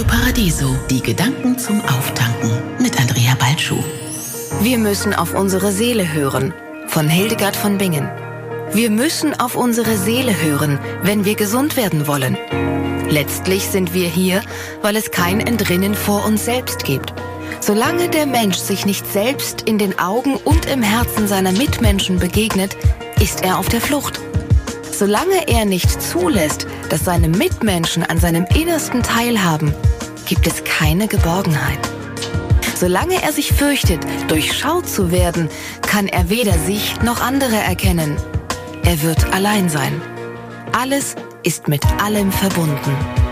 Paradiso, die Gedanken zum Auftanken mit Andrea Balschuh. Wir müssen auf unsere Seele hören, von Hildegard von Bingen. Wir müssen auf unsere Seele hören, wenn wir gesund werden wollen. Letztlich sind wir hier, weil es kein Entrinnen vor uns selbst gibt. Solange der Mensch sich nicht selbst in den Augen und im Herzen seiner Mitmenschen begegnet, ist er auf der Flucht. Solange er nicht zulässt, dass seine Mitmenschen an seinem Innersten teilhaben, gibt es keine Geborgenheit. Solange er sich fürchtet, durchschaut zu werden, kann er weder sich noch andere erkennen. Er wird allein sein. Alles ist mit allem verbunden.